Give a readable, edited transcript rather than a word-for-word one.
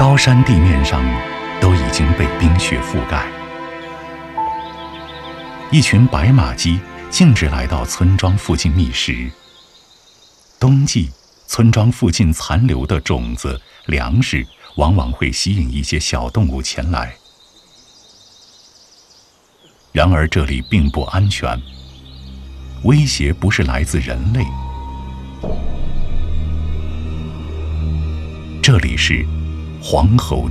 高山地面上都已经被冰雪覆盖。一群白马鸡径直来到村庄附近觅食。冬季，村庄附近残留的种子、粮食往往会吸引一些小动物前来。然而这里并不安全，威胁不是来自人类，这里是黄喉